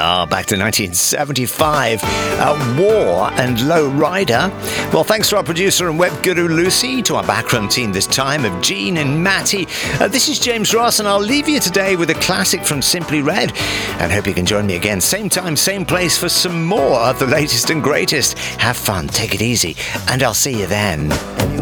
Back to 1975. War and Low Rider. Well, thanks to our producer and web guru Lucy, to our backroom team this time of Gene and Matty. This is James Ross, and I'll leave you today with a classic from Simply Red. And hope you can join me again, same time, same place, for some more of the latest and greatest. Have fun, take it easy, and I'll see you then.